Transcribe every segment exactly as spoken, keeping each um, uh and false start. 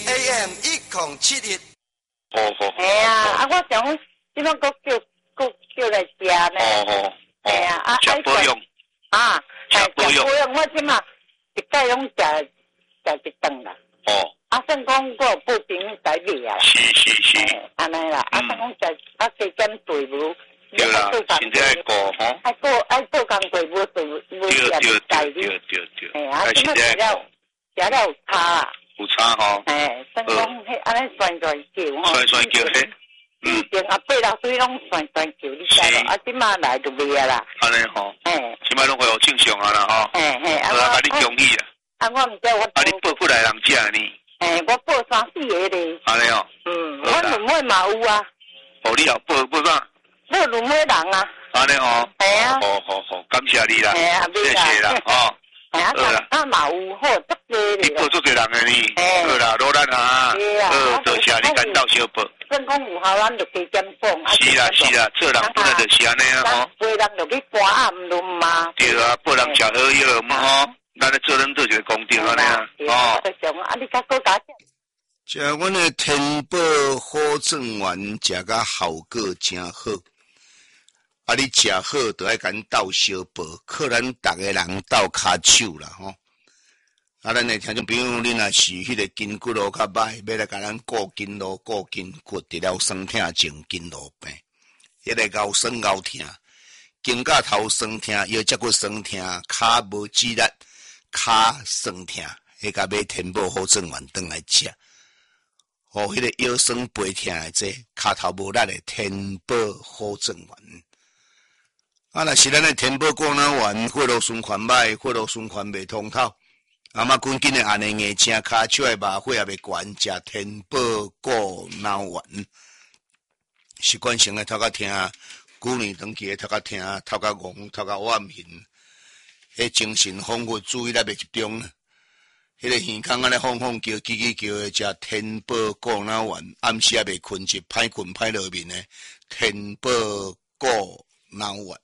A M 一零七一。 哦哦。 哎呀，啊，我想讲，即摆搁叫搁叫来食呢。 哦哦。 哎呀，啊， 食保养。 啊， 食保养。 保养，我即马一概拢食食一顿啦。 哦。 啊，算讲我有报兵在买啊。 是是是。 安尼啦，啊，算讲食啊加减队伍。 对啦，现在爱顾吼。 爱顾爱顾工队伍队伍伍食对代理。 对对对对。 哎，啊，即马食了食了有差啊。 有差吼。 哎，算讲迄安尼旋转叫吼。 旋转叫迄。 以前啊八六岁拢旋转叫，你知无？啊，即马来就袂啊啦。 安尼吼。 哎。 即摆拢恢复正常啊啦吼。 哎哎，啊我甲你恭喜啦。 啊，我毋知我。 啊，你报过来人食呢？ 哎，我报三四个咧。 安尼哦。 嗯，我两尾嘛有啊。 哦，你也报报啥？ 报两尾人啊。 安尼哦。 哎呀。 好好好，感谢你啦。 哎呀， 谢谢啦，哦。 哎呀，啊嘛有好足多你报足多人个呢？好啦，罗兰啊。好，多谢你感到小报。 算讲有效，咱就加减讲。 是啦是啦，做人本来就是安尼啊吼。 每人就去搬暗路嘛。 对啊，报人食好药嘛吼，咱咧做人做一个公正安尼啊。哦。 啊，你甲国家。 食阮的天宝好正丸，食甲效果真好。啊，你食好，就爱甲咱斗相报，靠咱逐个人斗骹手啦吼。啊，咱的听众朋友，你若是迄个筋骨路较歹，要来甲咱顾筋路、顾筋骨，除了酸痛症、筋路病，迄个腰酸腰痛、肩胛头酸痛、腰脊骨酸痛、骹无肌力、骹酸痛，迄个买天宝好正丸顿来食。哦，迄个腰酸背痛的这骹头无力的天宝好正丸。啊，若是咱的天宝果脑丸，血路循环歹，血路循环袂通透。啊嘛，紧紧的安尼硬正骹手的麻血也袂悬，食天宝果脑丸。习惯性的头壳疼，旧年长期的头壳疼，头壳戆，头壳歪面，迄精神恍惚，注意力袂集中。迄个耳孔安尼晃晃叫，叽叽叫的，食天宝果脑丸，暗时也袂困着，歹困歹落面的天宝果脑丸。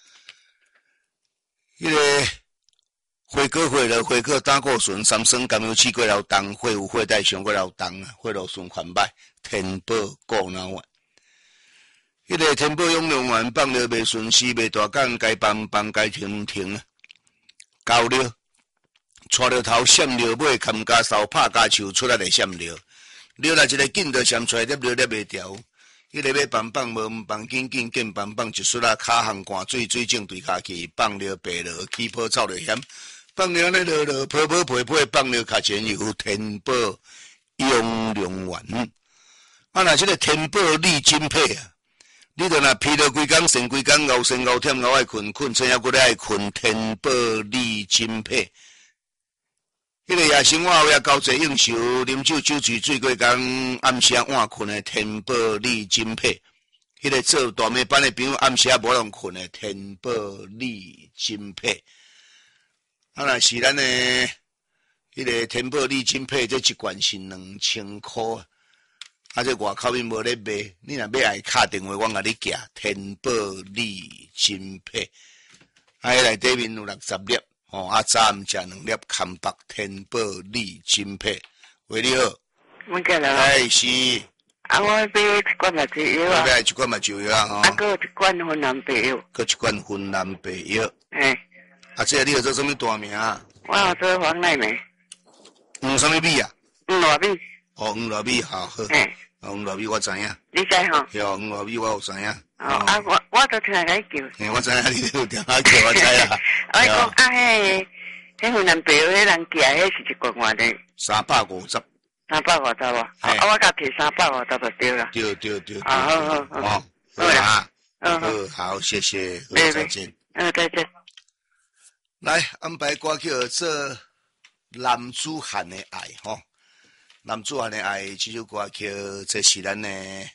迄个花果花了，花果胆固醇、三酸甘油酯过劳重，血有血带上过劳重，血路循环歹，天宝果脑丸。迄个天宝养龙丸放了袂顺时，袂大干，该放放，该停停，交了。带着头闪了尾，砍家扫拍家手出来就闪了，了来一个紧就闪出来，捏了捏袂掉。迄个要放放无放紧紧紧放放一撮啊，骹项汗水水正对骹去，放了白落起泡走了险，放了咧落落泡泡皮皮，放了卡前有天宝养龙丸。啊，若即个天宝利金配啊，你著若疲劳规工，神规工，熬神熬忝，熬爱困，困醒还佫咧爱困，天宝利金配。迄个夜生活也交济应酬，啉酒酒醉醉过工，暗时晚困的天宝利金配。迄个做大妹班的朋友暗时也无通困的天宝利金配。啊，若是咱的迄个天宝利金配，这一罐是两千箍。啊，这外口面无咧卖，你若要爱敲电话，我甲你寄天宝利金配。啊，迄内底面有六十粒。哦，啊，早暗食两粒康北天宝利金配，喂，你好， 我过来。 哎，是。 啊，我要一罐目睭药啊。 我要一罐目睭药啊，吼。 啊，搁有一罐云南白药。 搁一罐云南白药。 哎。 啊，这你要做什么大名啊？ 我要做黄乃梅。 黄什么米啊？ 黄糯米。 哦，黄糯米，好好。 哎。 黄糯米我知影。 你知吼？ 对，黄糯米我有知影。 哦，啊，我我都听人叫。 嘿，我知影你有电话叫，我知啦。 我讲啊，迄迄云南白药，迄人寄，迄是一罐偌济？ 三百五十。 三百五十哦。啊，我甲摕三百五十就对啦。 对对对。 啊，好好好。 哦，好啦。好，好，谢谢，再见。 嗯，再见。 来安排歌曲做男子汉的爱吼，男子汉的爱这首歌曲，这是咱的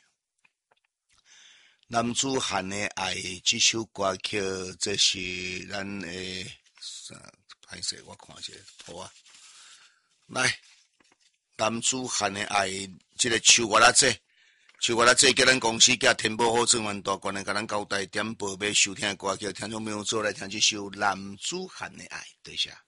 男子汉的爱这首歌曲，这是咱的歹势，我看一下图啊。来，男子汉的爱，这个手我啦这，手我啦这叫咱公司叫天宝好正源大官的，甲咱交代点报买收听的歌曲，听众朋友做来听这首男子汉的爱，对下。